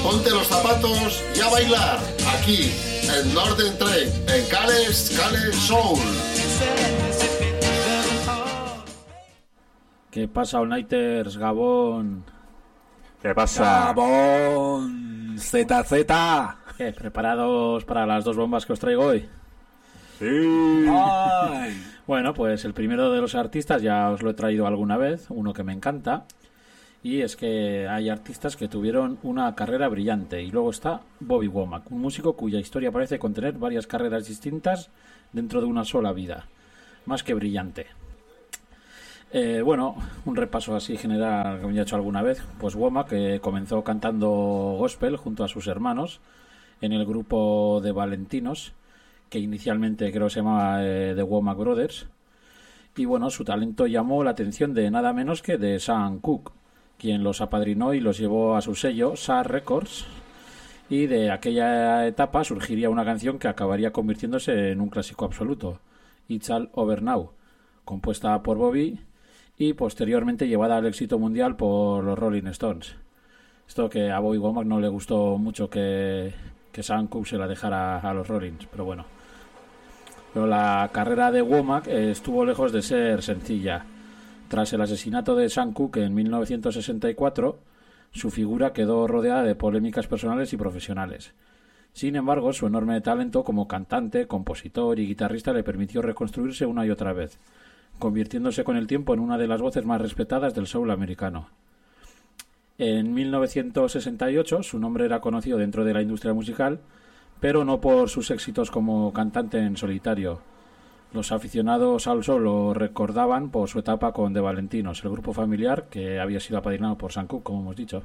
ponte los zapatos y a bailar. Aquí, en Northern Train, en Cales Soul. ¿Qué pasa, All Nighters, Gabón? ¿Qué pasa? Gabón, ZZ. ¿Qué? ¿Preparados para las dos bombas que os traigo hoy? Sí. Ay. Bueno, pues el primero de los artistas ya os lo he traído alguna vez, uno que me encanta, y es que hay artistas que tuvieron una carrera brillante, y luego está Bobby Womack, un músico cuya historia parece contener varias carreras distintas dentro de una sola vida, más que brillante. Bueno, un repaso así general que me he hecho alguna vez. Pues Womack comenzó cantando gospel junto a sus hermanos en el grupo de Valentinos, que inicialmente creo se llamaba The Womack Brothers, y bueno, su talento llamó la atención de nada menos que de Sam Cooke, quien los apadrinó y los llevó a su sello SAR Records, y de aquella etapa surgiría una canción que acabaría convirtiéndose en un clásico absoluto, It's All Over Now, compuesta por Bobby y posteriormente llevada al éxito mundial por los Rolling Stones. Esto que a Bobby Womack no le gustó mucho que Sam Cooke se la dejara a los Rollins, pero bueno. Pero la carrera de Womack estuvo lejos de ser sencilla. Tras el asesinato de Sam Cooke en 1964, su figura quedó rodeada de polémicas personales y profesionales. Sin embargo, su enorme talento como cantante, compositor y guitarrista le permitió reconstruirse una y otra vez, convirtiéndose con el tiempo en una de las voces más respetadas del soul americano. En 1968 su nombre era conocido dentro de la industria musical, pero no por sus éxitos como cantante en solitario. Los aficionados al soul lo recordaban por su etapa con The Valentinos, el grupo familiar que había sido apadrinado por Sam Cooke, como hemos dicho.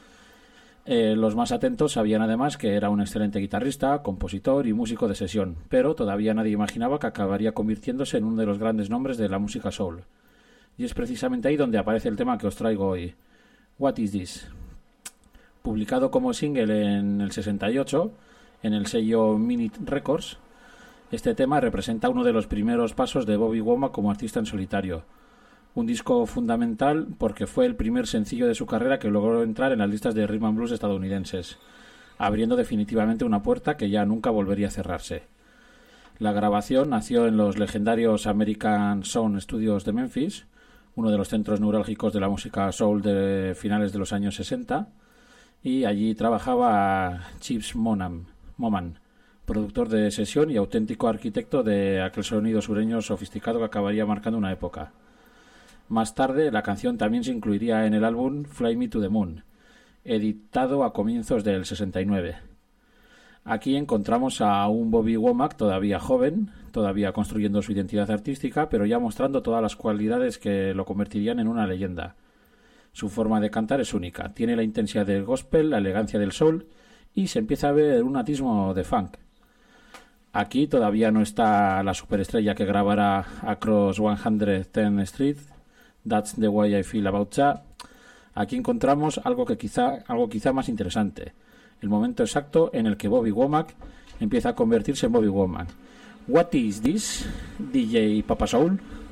Los más atentos sabían además que era un excelente guitarrista, compositor y músico de sesión, pero todavía nadie imaginaba que acabaría convirtiéndose en uno de los grandes nombres de la música soul. Y es precisamente ahí donde aparece el tema que os traigo hoy, What Is This? Publicado como single en el 68 en el sello Minute Records, este tema representa uno de los primeros pasos de Bobby Womack como artista en solitario. Un disco fundamental porque fue el primer sencillo de su carrera que logró entrar en las listas de rhythm and blues estadounidenses, abriendo definitivamente una puerta que ya nunca volvería a cerrarse. La grabación nació en los legendarios American Sound Studios de Memphis, uno de los centros neurálgicos de la música soul de finales de los años 60, y allí trabajaba Chips Moman, productor de sesión y auténtico arquitecto de aquel sonido sureño sofisticado que acabaría marcando una época. Más tarde, la canción también se incluiría en el álbum Fly Me to the Moon, editado a comienzos del 69. Aquí encontramos a un Bobby Womack todavía joven, todavía construyendo su identidad artística, pero ya mostrando todas las cualidades que lo convertirían en una leyenda. Su forma de cantar es única, tiene la intensidad del gospel, la elegancia del soul y se empieza a ver un atismo de funk. Aquí todavía no está la superestrella que grabará Across 110th Street, That's the Way I Feel About Ya. Aquí encontramos algo quizá más interesante, el momento exacto en el que Bobby Womack empieza a convertirse en Bobby Womack. What is this, DJ Papa Soul?